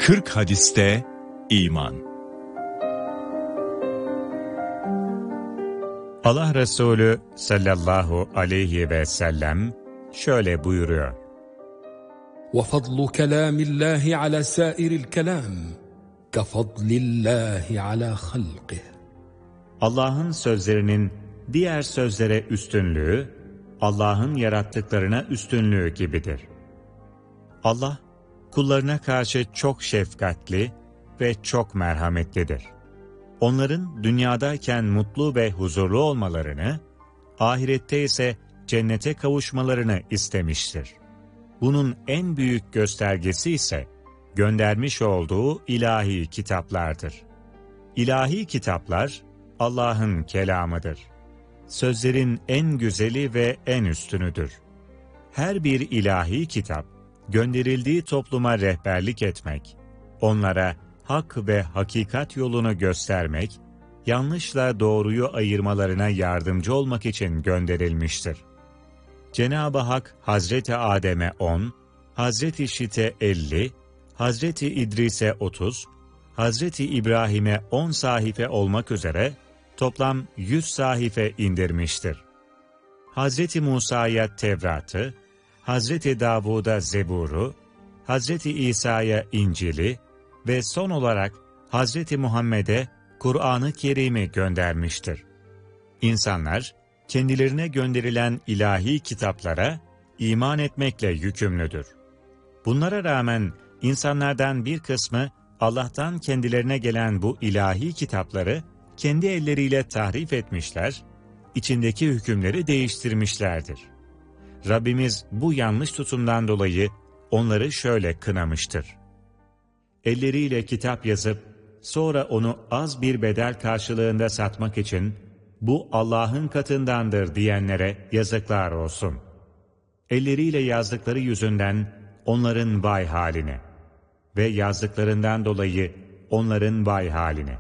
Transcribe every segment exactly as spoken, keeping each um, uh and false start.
kırk hadiste iman. Allah Resulü sallallahu aleyhi ve sellem şöyle buyuruyor: وَفَضْلُ كَلَامِ اللّٰهِ عَلَى سَائِرِ الْكَلَامِ كَفَضْلِ اللّٰهِ عَلَى خَلْقِهِ. Allah'ın sözlerinin diğer sözlere üstünlüğü, Allah'ın yarattıklarına üstünlüğü gibidir. Allah, kullarına karşı çok şefkatli ve çok merhametlidir. Onların dünyadayken mutlu ve huzurlu olmalarını, ahirette ise cennete kavuşmalarını istemiştir. Bunun en büyük göstergesi ise göndermiş olduğu ilahi kitaplardır. İlahi kitaplar Allah'ın kelamıdır. Sözlerin en güzeli ve en üstünüdür. Her bir ilahi kitap, gönderildiği topluma rehberlik etmek, onlara hak ve hakikat yolunu göstermek, yanlışla doğruyu ayırmalarına yardımcı olmak için gönderilmiştir. Cenab-ı Hak Hazreti Adem'e on, Hazreti Şit'e elli, Hazreti İdris'e otuz, Hazreti İbrahim'e on sahife olmak üzere toplam yüz sahife indirmiştir. Hazreti Musa'ya Tevrat'ı, Hazreti Davud'a Zebur'u, Hazreti İsa'ya İncil'i ve son olarak Hazreti Muhammed'e Kur'an-ı Kerim'i göndermiştir. İnsanlar, kendilerine gönderilen ilahi kitaplara iman etmekle yükümlüdür. Bunlara rağmen insanlardan bir kısmı Allah'tan kendilerine gelen bu ilahi kitapları kendi elleriyle tahrif etmişler, içindeki hükümleri değiştirmişlerdir. Rabbimiz bu yanlış tutumdan dolayı onları şöyle kınamıştır: Elleriyle kitap yazıp sonra onu az bir bedel karşılığında satmak için bu Allah'ın katındandır diyenlere yazıklar olsun. Elleriyle yazdıkları yüzünden onların vay haline ve yazdıklarından dolayı onların vay haline.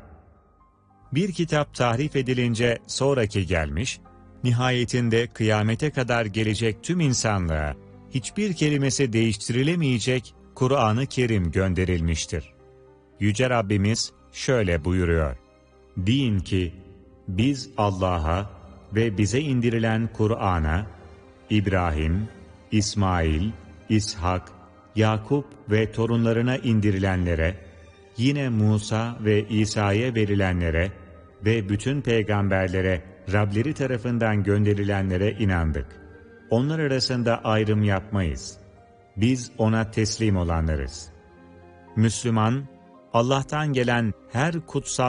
Bir kitap tahrif edilince sonraki gelmiş, nihayetinde kıyamete kadar gelecek tüm insanlığa hiçbir kelimesi değiştirilemeyecek Kur'an-ı Kerim gönderilmiştir. Yüce Rabbimiz şöyle buyuruyor: Deyin ki, biz Allah'a ve bize indirilen Kur'an'a, İbrahim, İsmail, İshak, Yakup ve torunlarına indirilenlere, yine Musa ve İsa'ya verilenlere ve bütün peygamberlere Rableri tarafından gönderilenlere inandık. Onlar arasında ayrım yapmayız. Biz ona teslim olanlarız. Müslüman, Allah'tan gelen her kutsal